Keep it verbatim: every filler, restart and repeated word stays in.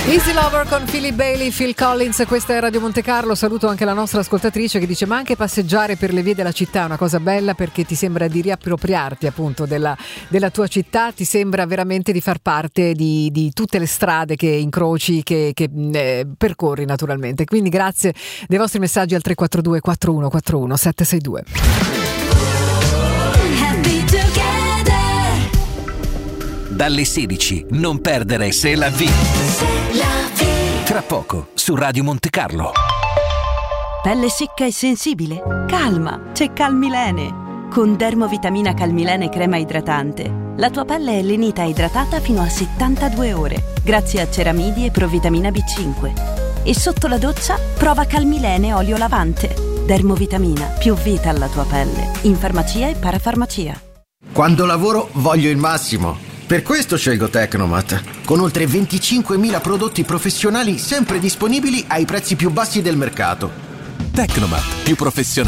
Easy Lover con Philip Bailey, Phil Collins, questa è Radio Monte Carlo. Saluto anche la nostra ascoltatrice che dice: ma anche passeggiare per le vie della città è una cosa bella, perché ti sembra di riappropriarti appunto della, della tua città, ti sembra veramente di far parte di, di tutte le strade che incroci, che, che eh, percorri naturalmente. Quindi grazie dei vostri messaggi al tre quattro due quattro uno quattro uno sette sei due. Dalle sedici non perdere Se la vi. Tra poco su Radio Monte Carlo. Pelle secca e sensibile? Calma, c'è Calmilene. Con Dermovitamina Calmilene crema idratante, la tua pelle è lenita e idratata fino a settantadue ore, grazie a ceramidi e provitamina B cinque. E sotto la doccia prova Calmilene olio lavante. Dermovitamina, più vita alla tua pelle. In farmacia e parafarmacia. Quando lavoro voglio il massimo. Per questo scelgo Tecnomat, con oltre venticinquemila prodotti professionali sempre disponibili ai prezzi più bassi del mercato. Tecnomat, più professionale.